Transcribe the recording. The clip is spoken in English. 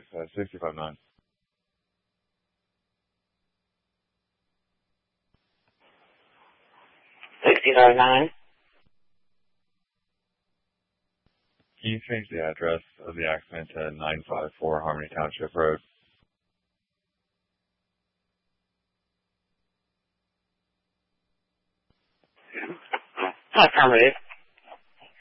659. $60.09. Can you change the address of the accident to 954 Harmony Township Road? Affirmative.